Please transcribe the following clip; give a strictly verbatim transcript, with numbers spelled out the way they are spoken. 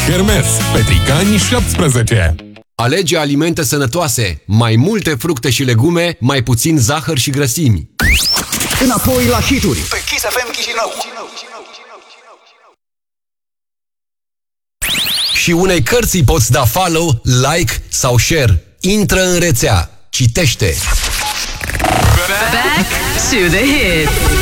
Hermes, Petricani șaptesprezece. Alege alimente sănătoase, mai multe fructe și legume, mai puțin zahăr și grăsimi. Înapoi la hituri pe Kiss F M Chișinău. Și unei cărți îi poți da follow, like sau share. Intră în rețea, citește. Back to the hits.